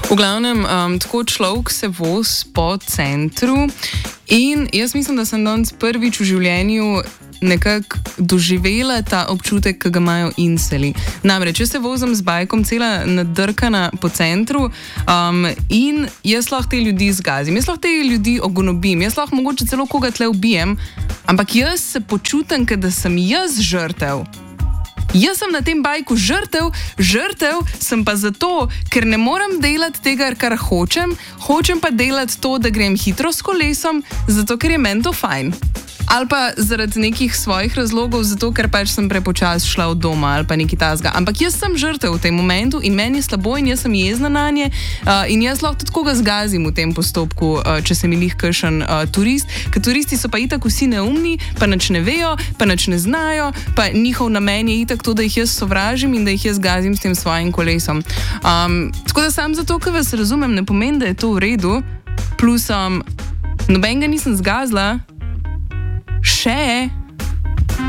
V glavnem, tako človek se vozi po centru in jaz mislim, da sem danes prvič v življenju nekako doživela ta občutek, ki ga imajo inceli. Namreč, če se vozim z bajkom cela nadrkana po centru in jaz lahko te ljudi zgazim, jaz lahko te ljudi ogonobim, jaz lahko mogoče celo koga tle ubijem, ampak jaz se počutim, da sem jaz žrtev. Jaz sem na tem bajku žrtev sem pa zato, ker ne morem delati tega, kar hočem pa delati to, da grem hitro s kolesom, zato ker je meni to fajn. Ali pa zaradi nekih svojih razlogov, zato ker pač sem prepočasi šla od doma ali pa nekaj tasga. Ampak jaz sem žrtev v tem momentu in meni je slabo in jaz sem jezna nanje in jaz lahko tudi koga zgazim v tem postopku, če se mi lih kakšen turist. Ker turisti so pa itak vsi neumni, pa nič ne vejo, pa nič ne znajo, pa njihov namen je itak to, da jih jaz sovražim in da jih jaz zgazim s tem svojim kolesom. Tako da sam zato, ker vas razumem, ne pomeni, da je to v redu. Plus, nobenega nisem zgazila. Še